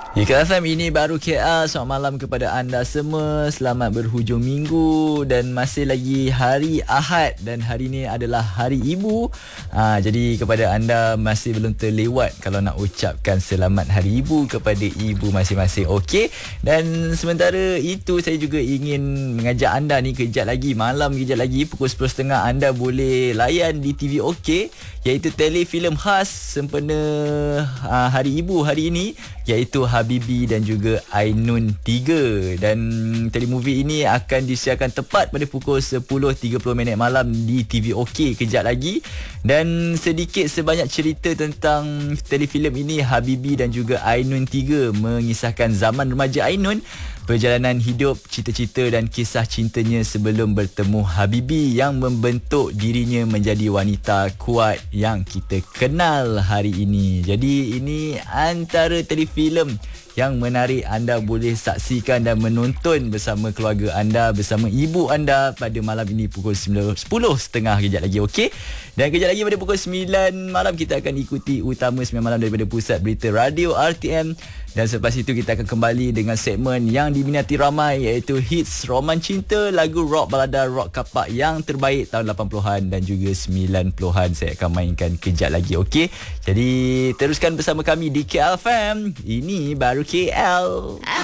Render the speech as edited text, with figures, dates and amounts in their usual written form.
KFM ini baru KL. Selamat malam kepada anda semua. Selamat berhujung minggu dan masih lagi hari Ahad dan hari ini adalah Hari Ibu. Jadi kepada anda masih belum terlewat kalau nak ucapkan selamat Hari Ibu kepada ibu masing-masing. Okey. Dan sementara itu saya juga ingin mengajak anda ni kejap lagi pukul 10.30 anda boleh layan di TV OK, iaitu telefilm khas sempena Hari Ibu hari ini, iaitu Habibi dan juga Ainun 3. Dan telemovie ini akan disiarkan tepat pada pukul 10.30 malam di TV OK kejap lagi. Dan sedikit sebanyak cerita tentang telefilm ini, Habibi dan juga Ainun 3 mengisahkan zaman remaja Ainun, perjalanan hidup, cita-cita dan kisah cintanya sebelum bertemu Habibi yang membentuk dirinya menjadi wanita kuat yang kita kenal hari ini. Jadi ini antara telefilm yang menarik anda boleh saksikan dan menonton bersama keluarga anda, bersama ibu anda pada malam ini pukul 10.30 kejap lagi. Okey. Dan kejap lagi pada pukul 9 malam kita akan ikuti Utama 9 Malam daripada Pusat Berita Radio RTM. Dan selepas itu kita akan kembali dengan segmen yang diminati ramai, iaitu hits roman cinta, lagu rock balada, rock kapak yang terbaik tahun 80-an dan juga 90-an saya akan mainkan kejap lagi. Okey. Jadi teruskan bersama kami di KLFM. Ini baru KL.